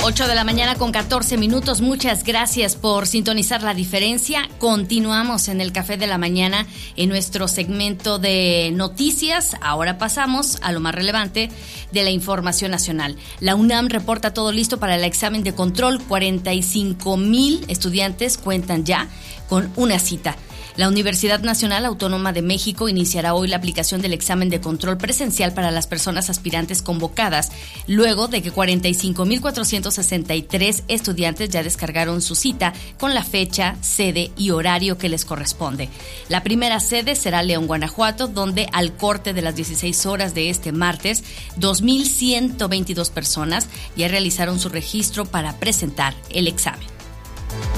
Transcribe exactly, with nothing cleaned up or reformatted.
ocho de la mañana con catorce minutos. Muchas gracias por sintonizar La Diferencia. Continuamos en el Café de la Mañana en nuestro segmento de noticias. Ahora pasamos a lo más relevante de la información nacional. La UNAM reporta todo listo para el examen de control. cuarenta y cinco mil estudiantes cuentan ya con una cita. La Universidad Nacional Autónoma de México iniciará hoy la aplicación del examen de control presencial para las personas aspirantes convocadas, luego de que cuarenta y cinco mil cuatrocientos sesenta y tres estudiantes ya descargaron su cita con la fecha, sede y horario que les corresponde. La primera sede será León, Guanajuato, donde al corte de las dieciséis horas de este martes, dos mil ciento veintidós personas ya realizaron su registro para presentar el examen.